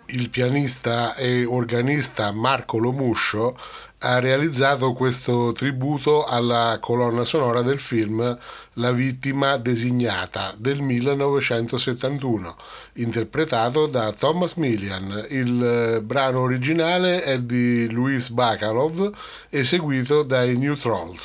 Il pianista e organista Marco Lomuscio ha realizzato questo tributo alla colonna sonora del film La vittima designata del 1971, interpretato da Thomas Millian. Il brano originale è di Luis Bacalov, eseguito dai New Trolls.